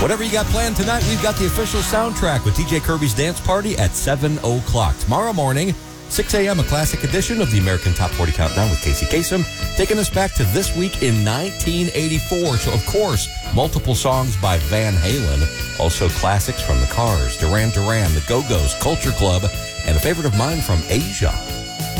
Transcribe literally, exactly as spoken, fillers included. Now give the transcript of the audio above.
Whatever you got planned tonight, we've got the official soundtrack with D J Kirby's Dance Party at seven o'clock. Tomorrow morning, six a.m., a classic edition of the American Top forty Countdown with Casey Kasem, taking us back to this week in nineteen eighty-four. So, of course, multiple songs by Van Halen, also classics from The Cars, Duran Duran, The Go-Go's, Culture Club, and a favorite of mine from Asia.